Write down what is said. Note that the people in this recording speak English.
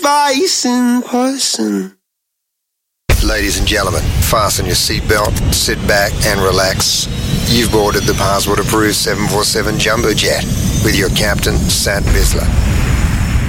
face in person. Ladies and gentlemen, fasten your seatbelt, sit back and relax. You've boarded the passport-approved 747 Jumbo Jet with your captain, Sat Bisler.